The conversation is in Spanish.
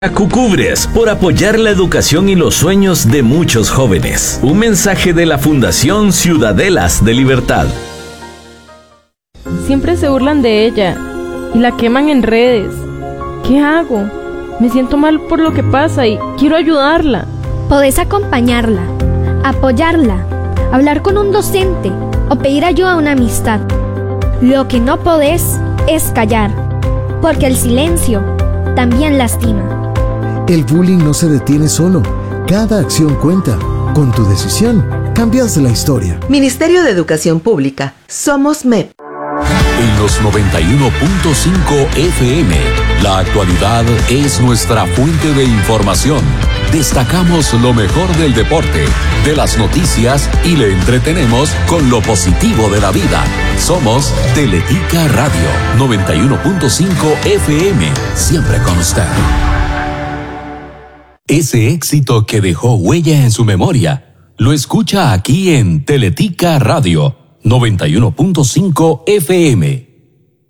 Cucubres, por apoyar la educación y los sueños de muchos jóvenes. Un mensaje de la Fundación Ciudadelas de Libertad. Siempre se burlan de ella y la queman en redes. ¿Qué hago? Me siento mal por lo que pasa y quiero ayudarla. Podés acompañarla, apoyarla, hablar con un docente o pedir ayuda a una amistad. Lo que no podés es callar, porque el silencio también lastima. El bullying no se detiene solo. Cada acción cuenta. Con tu decisión, cambias la historia. Ministerio de Educación Pública. Somos MEP. En los 91.5 FM, la actualidad es nuestra fuente de información. Destacamos lo mejor del deporte, de las noticias y le entretenemos con lo positivo de la vida. Somos Teletica Radio 91.5 FM, siempre con usted. Ese éxito que dejó huella en su memoria, lo escucha aquí en Teletica Radio 91.5 FM.